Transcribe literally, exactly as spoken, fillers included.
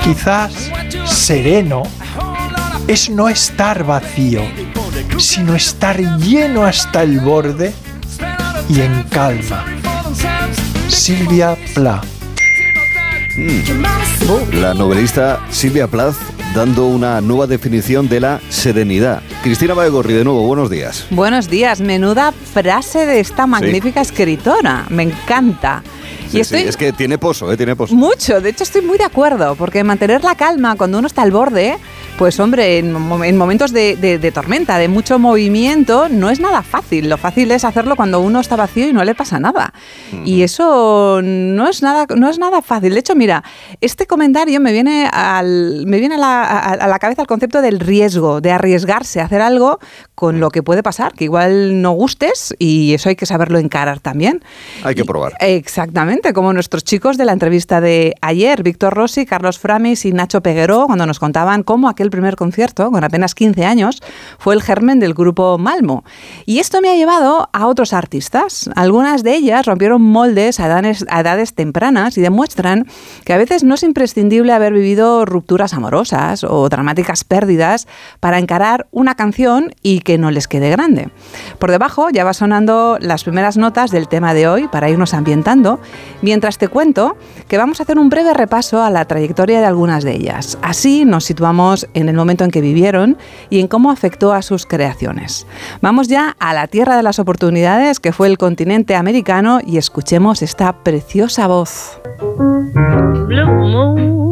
Quizás sereno es no estar vacío, sino estar lleno hasta el borde y en calma. Silvia Plath. Mm. La novelista Silvia Plath dando una nueva definición de la serenidad. Cristina Baigorri, de nuevo, buenos días. Buenos días, menuda frase de esta magnífica sí. escritora, me encanta. Sí, y estoy sí, es que tiene pozo, ¿eh? Tiene pozo. Mucho, de hecho estoy muy de acuerdo, porque mantener la calma cuando uno está al borde, pues hombre, en, en momentos de, de, de tormenta, de mucho movimiento, no es nada fácil. Lo fácil es hacerlo cuando uno está vacío y no le pasa nada. Mm. Y eso no es nada, no es nada fácil. De hecho, mira, este comentario me viene, al, me viene a, la, a, a la cabeza el concepto del riesgo, de arriesgarse a hacer algo con lo que puede pasar, que igual no gustes, y eso hay que saberlo encarar también. Hay que probar. Y, exactamente, como nuestros chicos de la entrevista de ayer, Víctor Rossi, Carlos Framis y Nacho Pegueró, cuando nos contaban cómo aquel primer concierto, con apenas quince años, fue el germen del grupo Malmo. Y esto me ha llevado a otros artistas. Algunas de ellas rompieron moldes a edades, a edades tempranas y demuestran que a veces no es imprescindible haber vivido rupturas amorosas o dramáticas pérdidas para encarar una canción y que no les quede grande. Por debajo ya va sonando las primeras notas del tema de hoy para irnos ambientando, mientras te cuento que vamos a hacer un breve repaso a la trayectoria de algunas de ellas. Así nos situamos en el momento en que vivieron y en cómo afectó a sus creaciones. Vamos ya a la tierra de las oportunidades, que fue el continente americano, y escuchemos esta preciosa voz. Blue Moon.